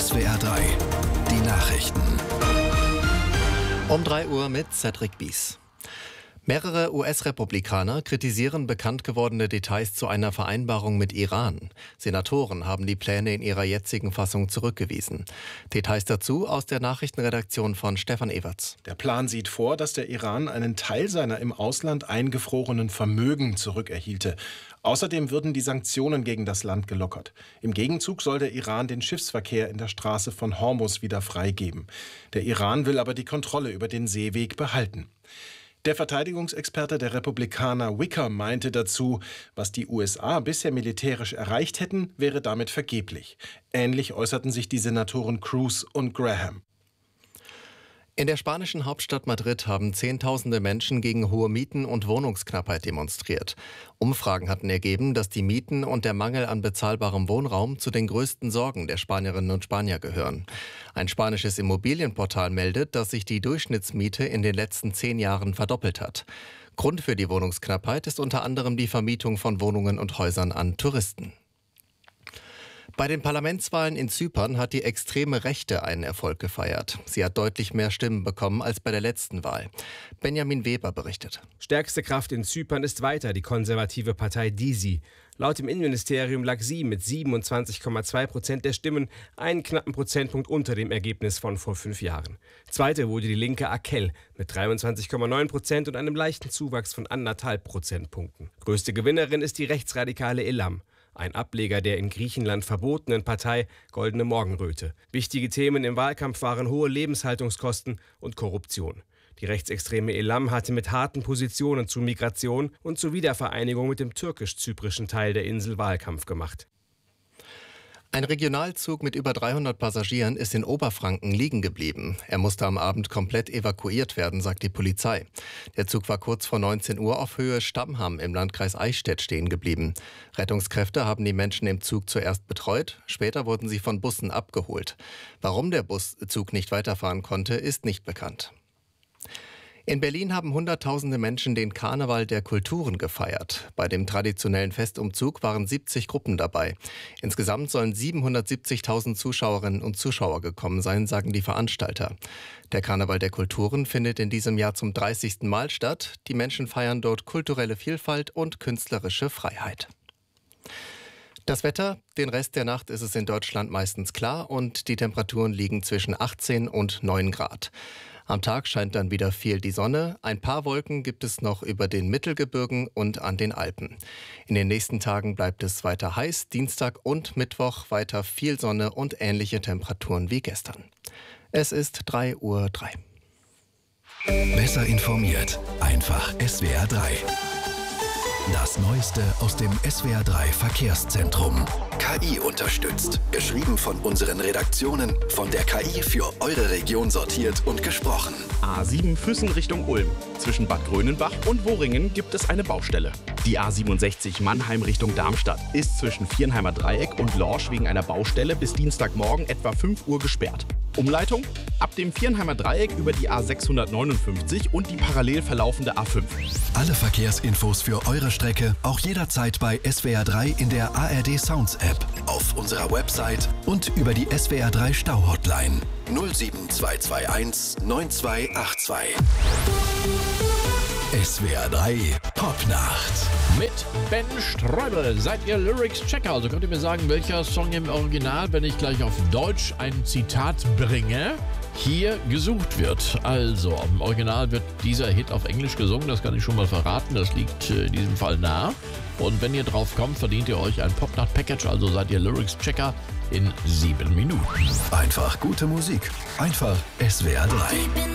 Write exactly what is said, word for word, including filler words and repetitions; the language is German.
S W R drei, die Nachrichten. Um drei Uhr mit Cedric Bies. Mehrere U S-Republikaner kritisieren bekannt gewordene Details zu einer Vereinbarung mit Iran. Senatoren haben die Pläne in ihrer jetzigen Fassung zurückgewiesen. Details dazu aus der Nachrichtenredaktion von Stefan Everts. Der Plan sieht vor, dass der Iran einen Teil seiner im Ausland eingefrorenen Vermögen zurückerhielte. Außerdem würden die Sanktionen gegen das Land gelockert. Im Gegenzug soll der Iran den Schiffsverkehr in der Straße von Hormuz wieder freigeben. Der Iran will aber die Kontrolle über den Seeweg behalten. Der Verteidigungsexperte der Republikaner Wicker meinte dazu, was die U S A bisher militärisch erreicht hätten, wäre damit vergeblich. Ähnlich äußerten sich die Senatoren Cruz und Graham. In der spanischen Hauptstadt Madrid haben Zehntausende Menschen gegen hohe Mieten und Wohnungsknappheit demonstriert. Umfragen hatten ergeben, dass die Mieten und der Mangel an bezahlbarem Wohnraum zu den größten Sorgen der Spanierinnen und Spanier gehören. Ein spanisches Immobilienportal meldet, dass sich die Durchschnittsmiete in den letzten zehn Jahren verdoppelt hat. Grund für die Wohnungsknappheit ist unter anderem die Vermietung von Wohnungen und Häusern an Touristen. Bei den Parlamentswahlen in Zypern hat die extreme Rechte einen Erfolg gefeiert. Sie hat deutlich mehr Stimmen bekommen als bei der letzten Wahl. Benjamin Weber berichtet. Stärkste Kraft in Zypern ist weiter die konservative Partei DİSİ. Laut dem Innenministerium lag sie mit siebenundzwanzig Komma zwei Prozent der Stimmen einen knappen Prozentpunkt unter dem Ergebnis von vor fünf Jahren. Zweite wurde die linke AKEL mit dreiundzwanzig Komma neun Prozent und einem leichten Zuwachs von anderthalb Prozentpunkten. Größte Gewinnerin ist die rechtsradikale Elam, ein Ableger der in Griechenland verbotenen Partei Goldene Morgenröte. Wichtige Themen im Wahlkampf waren hohe Lebenshaltungskosten und Korruption. Die rechtsextreme Elam hatte mit harten Positionen zu Migration und zur Wiedervereinigung mit dem türkisch-zyprischen Teil der Insel Wahlkampf gemacht. Ein Regionalzug mit über dreihundert Passagieren ist in Oberfranken liegen geblieben. Er musste am Abend komplett evakuiert werden, sagt die Polizei. Der Zug war kurz vor neunzehn Uhr auf Höhe Stammham im Landkreis Eichstätt stehen geblieben. Rettungskräfte haben die Menschen im Zug zuerst betreut, später wurden sie von Bussen abgeholt. Warum der Buszug nicht weiterfahren konnte, ist nicht bekannt. In Berlin haben Hunderttausende Menschen den Karneval der Kulturen gefeiert. Bei dem traditionellen Festumzug waren siebzig Gruppen dabei. Insgesamt sollen siebenhundertsiebzigtausend Zuschauerinnen und Zuschauer gekommen sein, sagen die Veranstalter. Der Karneval der Kulturen findet in diesem Jahr zum dreißigsten Mal statt. Die Menschen feiern dort kulturelle Vielfalt und künstlerische Freiheit. Das Wetter: Den Rest der Nacht ist es in Deutschland meistens klar und die Temperaturen liegen zwischen achtzehn und neun Grad. Am Tag scheint dann wieder viel die Sonne. Ein paar Wolken gibt es noch über den Mittelgebirgen und an den Alpen. In den nächsten Tagen bleibt es weiter heiß. Dienstag und Mittwoch weiter viel Sonne und ähnliche Temperaturen wie gestern. Es ist drei Uhr drei. Besser informiert, einfach S W R drei. Das Neueste aus dem S W R drei Verkehrszentrum. K I unterstützt. Geschrieben von unseren Redaktionen, von der K I für eure Region sortiert und gesprochen. A sieben Füssen Richtung Ulm. Zwischen Bad Grönenbach und Worringen gibt es eine Baustelle. Die A siebenundsechzig Mannheim Richtung Darmstadt ist zwischen Viernheimer Dreieck und Lorsch wegen einer Baustelle bis Dienstagmorgen etwa fünf Uhr gesperrt. Umleitung? Ab dem Viernheimer Dreieck über die A sechshundertneunundfünfzig und die parallel verlaufende A fünf. Alle Verkehrsinfos für eure Strecke auch jederzeit bei S W R drei in der A R D Sounds App, auf unserer Website und über die S W R drei Stau-Hotline null sieben zwei zwei eins neun zwei acht zwei. S W R drei Popnacht. Mit Ben Streubel seid ihr Lyrics-Checker. Also könnt ihr mir sagen, welcher Song im Original, wenn ich gleich auf Deutsch ein Zitat bringe, hier gesucht wird. Also, im Original wird dieser Hit auf Englisch gesungen, das kann ich schon mal verraten, das liegt in diesem Fall nah. Und wenn ihr drauf kommt, verdient ihr euch ein Popnacht-Package, also seid ihr Lyrics-Checker in sieben Minuten. Einfach gute Musik, einfach S W R drei.